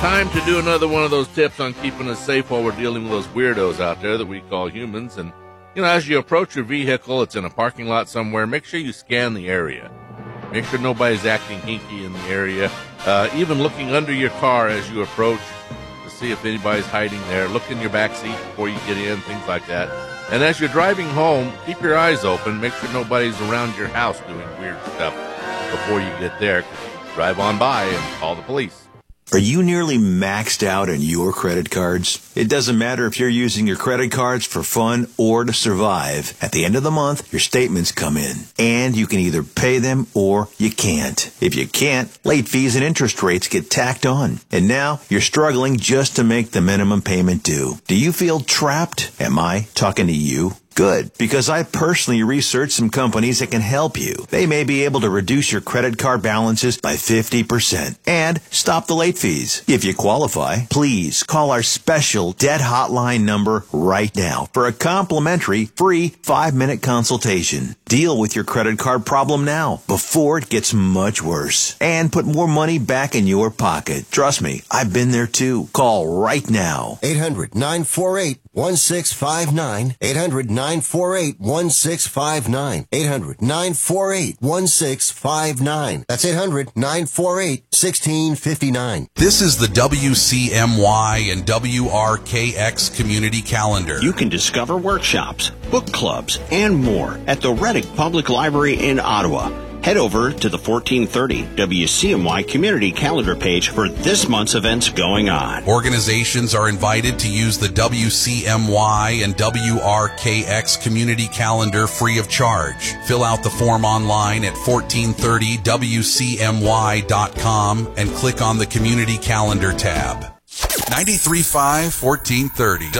Time to do another one of those tips on keeping us safe while we're dealing with those weirdos out there that we call humans. And, as you approach your vehicle, it's in a parking lot somewhere, make sure you scan the area. Make sure nobody's acting hinky in the area. Even looking under your car as you approach to see if anybody's hiding there. Look in your back seat before you get in, things like that. And as you're driving home, keep your eyes open. Make sure nobody's around your house doing weird stuff before you get there. Drive on by and call the police. Are you nearly maxed out on your credit cards? It doesn't matter if you're using your credit cards for fun or to survive. At the end of the month, your statements come in, and you can either pay them or you can't. If you can't, late fees and interest rates get tacked on. And now you're struggling just to make the minimum payment due. Do you feel trapped? Am I talking to you? Good, because I personally researched some companies that can help you. They may be able to reduce your credit card balances by 50% and stop the late fees. If you qualify, please call our special debt hotline number right now for a complimentary free 5-minute consultation. Deal with your credit card problem now before it gets much worse and put more money back in your pocket. Trust me, I've been there too. Call right now. 800-948-1659. 800-948-1659. 800-948-1659. That's 800-948-1659. This is the WCMY and WRKX Community Calendar. You can discover workshops, book clubs, and more at the Reddick Public Library in Ottawa. Head over to the 1430 WCMY Community Calendar page for this month's events going on. Organizations are invited to use the WCMY and WRKX Community Calendar free of charge. Fill out the form online at 1430WCMY.com and click on the Community Calendar tab. 93.5 1430